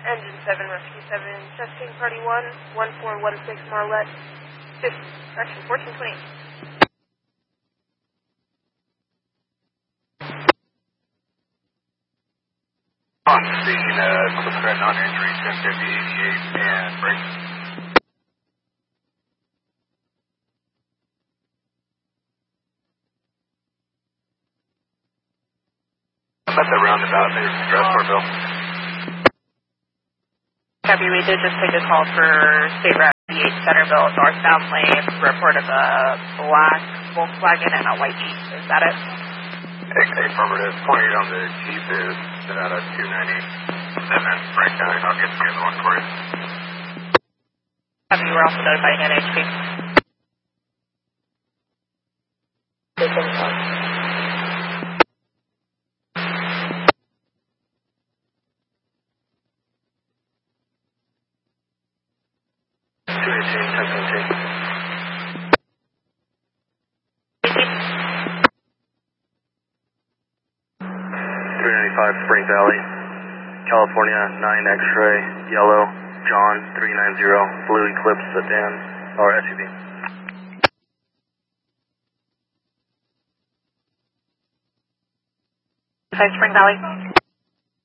Engine 7, Rescue 7, testing party 1, 1416 Marlette, 5th, correction, 1420. On scene, quick threat non-injury, 1050, 88, and break. I'm at the roundabout, there's Strasbourgville. Copy, we did just take a call for State Route 88 Centerville, northbound lane, report of a black Volkswagen and a white Jeep. Is that it? Affirmative. 28 on the Jeep is set out at 297 breakdown. I'll get the other one for you. Copy, we're also notifying NHP. Spring Valley, California, 9 X-ray, yellow, John, 390, blue Eclipse sedan, or SUV. 5 Spring Valley.